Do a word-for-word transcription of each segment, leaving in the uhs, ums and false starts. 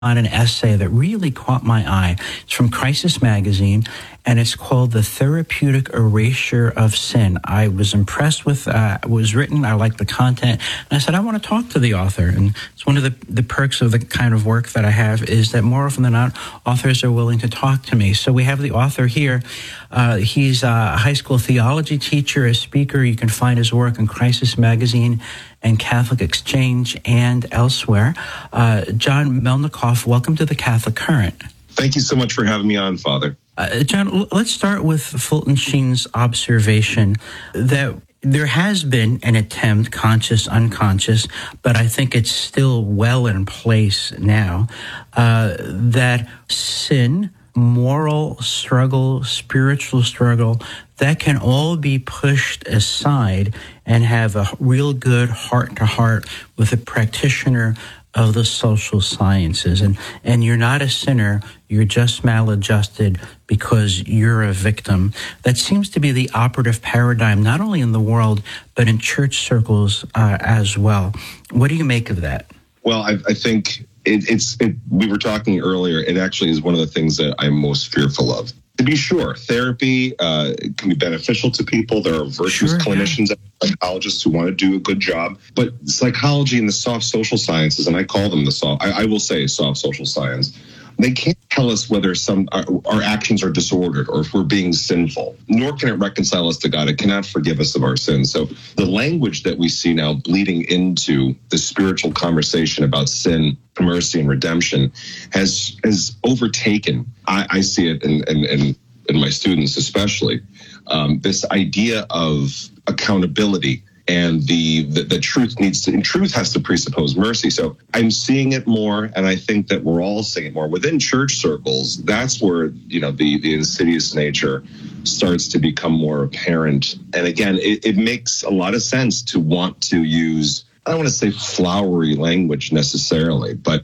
on an essay that really caught my eye. It's from Crisis Magazine, and it's called The Therapeutic Erasure of Sin. I was impressed with uh, what was written. I liked the content. And I said, I want to talk to the author. And it's one of the, the perks of the kind of work that I have is that more often than not, authors are willing to talk to me. So we have the author here. Uh, he's a high school theology teacher, a speaker. You can find his work in Crisis Magazine and Catholic Exchange and elsewhere. Uh, John Melnikoff, welcome to the Catholic Current. Thank you so much for having me on, Father. Uh, John, let's start with Fulton Sheen's observation that there has been an attempt, conscious, unconscious, but I think it's still well in place now, uh, that sin, moral struggle, spiritual struggle, that can all be pushed aside and have a real good heart-to-heart with a practitioner of the social sciences. And, and you're not a sinner, you're just maladjusted because you're a victim. That seems to be the operative paradigm, not only in the world, but in church circles uh, as well. What do you make of that? Well, I, I think it, it's, it, we were talking earlier, it actually is one of the things that I'm most fearful of. To be sure, therapy uh, can be beneficial to people. There are virtuous sure, clinicians yeah. and psychologists who want to do a good job. But psychology and the soft social sciences, and I call them the soft, I, I will say soft social science, they can't tell us whether some our, our actions are disordered or if we're being sinful, nor can it reconcile us to God. It cannot forgive us of our sins. So the language that we see now bleeding into the spiritual conversation about sin, mercy, and redemption has has overtaken, I, I see it in, in, in, in my students especially, um, this idea of accountability. And the, the the truth needs to, and truth has to presuppose mercy. So I'm seeing it more, and I think that we're all seeing it more within church circles. That's where, you know, the, the insidious nature starts to become more apparent. And again, it, it makes a lot of sense to want to use, I don't want to say flowery language necessarily, but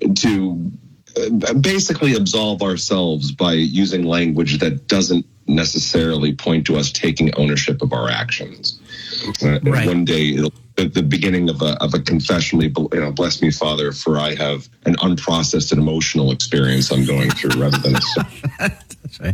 to basically absolve ourselves by using language that doesn't necessarily point to us taking ownership of our actions. Uh, right. One day, it'll, at the beginning of a of a confession, you know, bless me, Father, for I have an unprocessed and emotional experience I'm going through, rather than. That's right.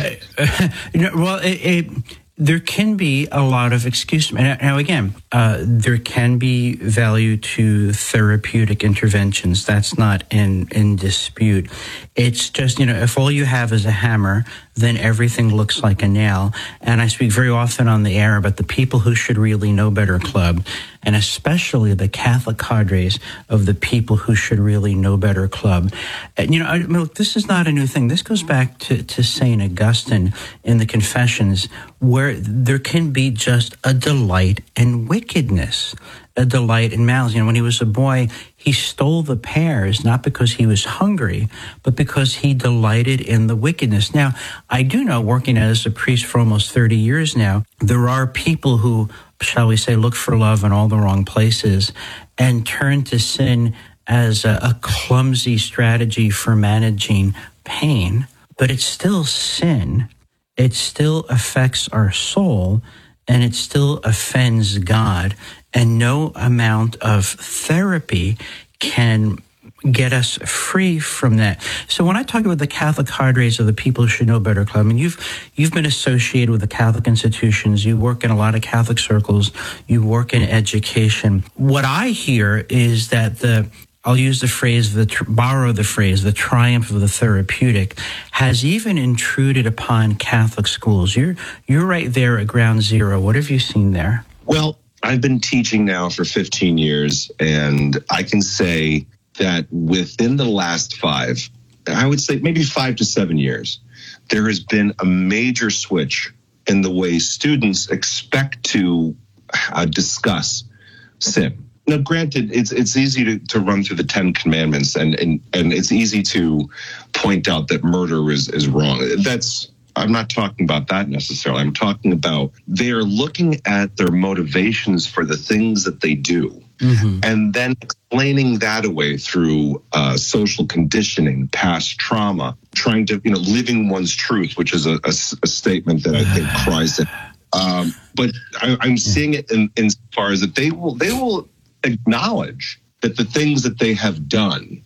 But, you know, well, it, it, there can be a lot of excuse. Now, again, uh, there can be value to therapeutic interventions. That's not in in dispute. It's just, you know, if all you have is a hammer, then everything looks like a nail. And I speak very often on the air about the people who should really know better club, and especially the Catholic cadres of the people who should really know better club. And, you know, I mean, look, this is not a new thing. This goes back to, to Saint Augustine in the Confessions, where there can be just a delight in wickedness, a delight in malice. You know, when he was a boy, he stole the pears, not because he was hungry, but because he delighted in the wickedness. Now, I do know, working as a priest for almost thirty years now, there are people who, shall we say, look for love in all the wrong places and turn to sin as a, a clumsy strategy for managing pain. But it's still sin. It still affects our soul, and it still offends God. And no amount of therapy can get us free from that. So when I talk about the Catholic cadres of the people who should know better club, I mean, you've you've been associated with the Catholic institutions. You work in a lot of Catholic circles. You work in education. What I hear is that the I'll use the phrase, the borrow the phrase, the triumph of the therapeutic has even intruded upon Catholic schools. You're you're right there at ground zero. What have you seen there? Well, I've been teaching now for fifteen years, and I can say that within the last five, I would say maybe five to seven years, there has been a major switch in the way students expect to uh, discuss sin. Now, granted, it's it's easy to, to run through the Ten Commandments, and, and, and it's easy to point out that murder is, is wrong. That's I'm not talking about that necessarily. I'm talking about they're looking at their motivations for the things that they do, mm-hmm. and then explaining that away through uh, social conditioning, past trauma, trying to, you know, living one's truth, which is a, a, a statement that I think cries it. Um, but I, I'm seeing it in, in as far as that they will they will acknowledge that the things that they have done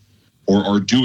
or are doing